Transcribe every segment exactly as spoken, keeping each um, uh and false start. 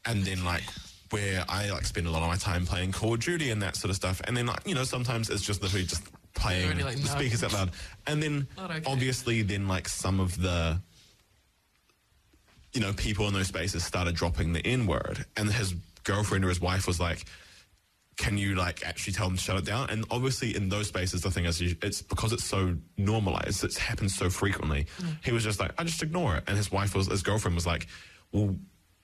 and then like where I like spend a lot of my time playing Call of Duty and that sort of stuff, and then like, you know, sometimes it's just literally just playing Already like, the no. speakers out loud, and then Okay. obviously then like some of the, you know, people in those spaces started dropping the N word, and his girlfriend or his wife was like, can you like actually tell them to shut it down? And obviously in those spaces the thing is, you- it's because it's so normalized, it's happened so frequently, Mm. he was just like, I just ignore it. And his wife was, his girlfriend was like, well,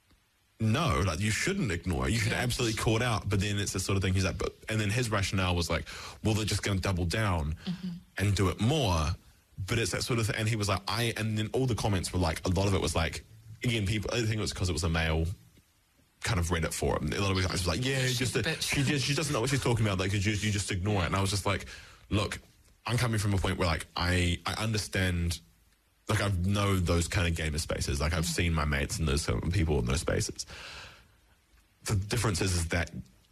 no, like you shouldn't ignore it. You should Yeah. absolutely call it out. But then it's the sort of thing he's like, but, and then his rationale was like, well, they're just going to double down Mm-hmm. and do it more. But it's that sort of thing. And he was like, I, and then all the comments were like, a lot of it was like, again, people, I think it was because it was a male kind of Reddit forum. A lot of guys was like, yeah, She's just, a a, bitch. she just, she doesn't know what she's talking about. Like, you just, you just ignore it. And I was just like, look, I'm coming from a point where like, I, I understand. Like, I know those kind of gamer spaces. Like, I've seen my mates and those kind of people in those spaces. The difference is, is that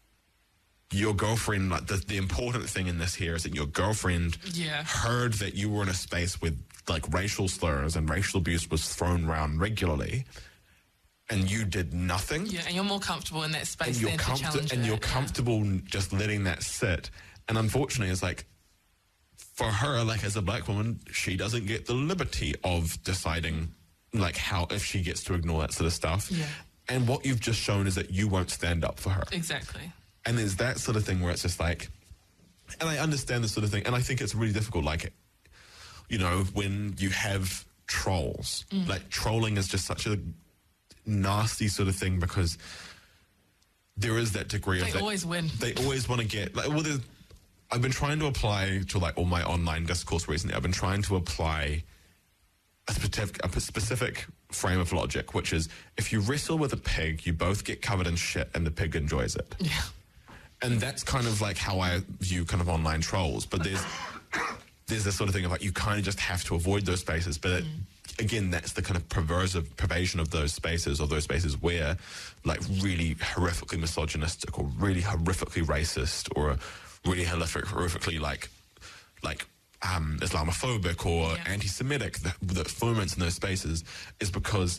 your girlfriend, like, the, the important thing in this here is that your girlfriend Yeah. heard that you were in a space with, like, racial slurs and racial abuse was thrown around regularly, and you did nothing. Yeah, and you're more comfortable in that space And you're, than to comfort- challenge and it. you're Yeah. comfortable just letting that sit. And unfortunately, it's like, for her, like as a black woman, she doesn't get the liberty of deciding like how, if she gets to ignore that sort of stuff. Yeah. And what you've just shown is that you won't stand up for her. Exactly. And there's that sort of thing where it's just like, and I understand this sort of thing, and I think it's really difficult, like, you know, when you have trolls, Mm. like trolling is just such a nasty sort of thing because there is that degree They of that, always win. They always want to get, like, well, there's, I've been trying to apply to like all my online discourse recently. I've been trying to apply a specific, a specific frame of logic, which is if you wrestle with a pig, you both get covered in shit and the pig enjoys it. Yeah. And that's kind of like how I view kind of online trolls. But there's there's this sort of thing of like you kind of just have to avoid those spaces. But it, again, that's the kind of perversive pervasion of those spaces, or those spaces where like really horrifically misogynistic or really horrifically racist or really horrific, horrifically like like um, Islamophobic or Yeah. anti-Semitic that, that foments in those spaces is because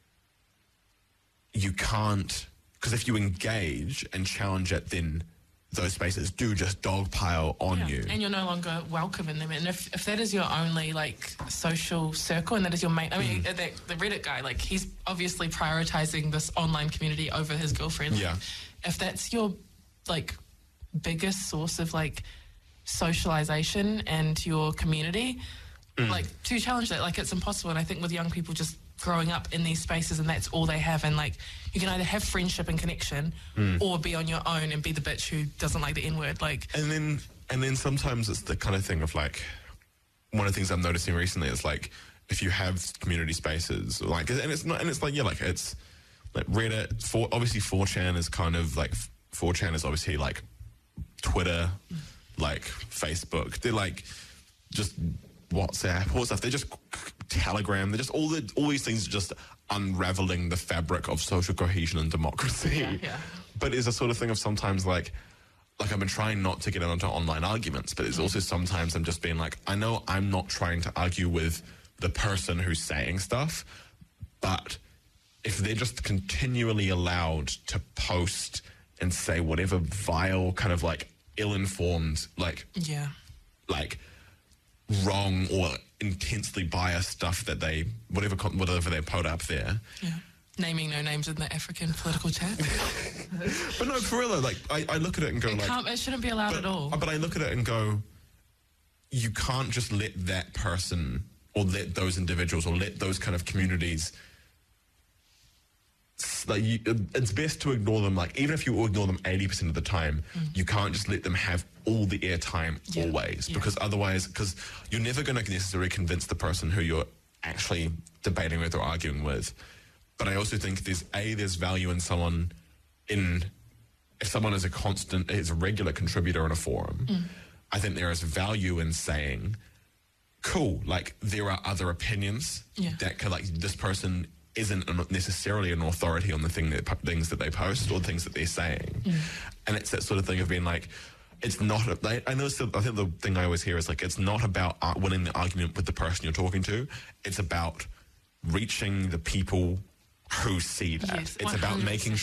you can't, because if you engage and challenge it, then those spaces do just dogpile on Yeah. you. And you're no longer welcome in them. And if, if that is your only like social circle and that is your main, I mean, Mm. uh, that, the Reddit guy, like he's obviously prioritizing this online community over his girlfriend. Yeah. If that's your like biggest source of like socialization and your community, Mm. like to challenge that, like it's impossible. And I think with young people just growing up in these spaces and that's all they have, and like you can either have friendship and connection Mm. or be on your own and be the bitch who doesn't like the N-word. Like, And then and then sometimes it's the kind of thing of like, one of the things I'm noticing recently is like, if you have community spaces, like, and it's not, and it's like, yeah, like it's like Reddit, for, obviously four chan is kind of like, four chan is obviously like Twitter, like Facebook, they're like just WhatsApp, all that stuff, they're just Telegram, they're just all the, all these things are just unraveling the fabric of social cohesion and democracy. Yeah, yeah. But it's a sort of thing of sometimes like, like I've been trying not to get into online arguments, but it's also sometimes I'm just being like, I know I'm not trying to argue with the person who's saying stuff, but if they're just continually allowed to post and say whatever vile kind of like ill-informed, like, yeah. like wrong or intensely biased stuff that they, whatever, con- whatever they put up there. Yeah. Naming no names in the African political chat. But no, for real though, like I, I look at it and go It like, can't, it shouldn't be allowed but, at all. but I look at it and go, you can't just let that person or let those individuals or let those kind of communities, s- like you, it's best to ignore them. Like even if you ignore them eighty percent of the time, you can't just let them have all the airtime Yeah. always, Yeah. because otherwise, because you're never going to necessarily convince the person who you're actually debating with or arguing with. But I also think there's a there's value in someone in if someone is a constant is a regular contributor in a forum. I think there is value in saying, cool, like there are other opinions Yeah. that could, like this person isn't an- necessarily an authority on the thing that things that they post or things that they're saying. And it's that sort of thing of being like, it's not, a, I, I know, it's the, I think the thing I always hear is like, it's not about uh, winning the argument with the person you're talking to. It's about reaching the people who see that. Yes, it's about making one hundred percent.